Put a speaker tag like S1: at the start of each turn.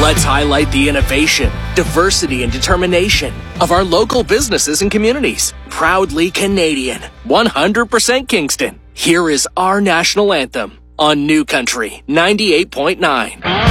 S1: Let's highlight the innovation, diversity, and determination of our local businesses and communities. Proudly Canadian, 100% Kingston. Here is our national anthem on New Country 98.9.